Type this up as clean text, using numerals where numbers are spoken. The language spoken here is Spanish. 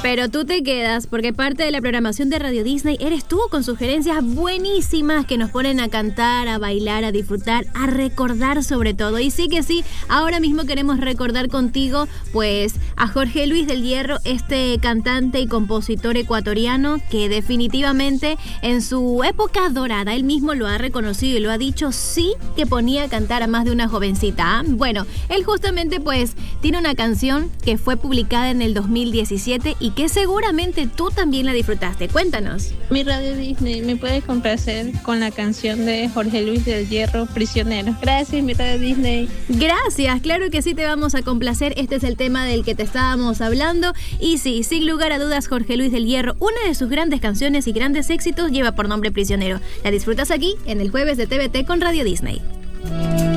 Pero tú te quedas porque parte de la programación de Radio Disney eres tú, con sugerencias buenísimas que nos ponen a cantar, a bailar, a disfrutar, a recordar sobre todo. Y sí que sí, ahora mismo queremos recordar contigo pues a Jorge Luis del Hierro, este cantante y compositor ecuatoriano que definitivamente en su época dorada, él mismo lo ha reconocido y lo ha dicho, sí que ponía a cantar a más de una jovencita. ¿Ah? Bueno, él justamente pues tiene una canción que fue publicada en el 2017 y que seguramente tú también la disfrutaste. Cuéntanos. Mi Radio Disney, ¿me puede complacer con la canción de Jorge Luis del Hierro, Prisionero? Gracias, mi Radio Disney. Gracias, claro que sí te vamos a complacer. Este es el tema del que te estábamos hablando. Y sí, sin lugar a dudas, Jorge Luis del Hierro, una de sus grandes canciones y grandes éxitos lleva por nombre Prisionero. La disfrutas aquí en el Jueves de TVT con Radio Disney.